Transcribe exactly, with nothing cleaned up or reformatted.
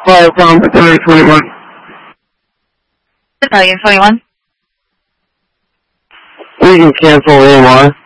Fire from Battalion twenty-one. Battalion twenty-one. We can cancel A M R.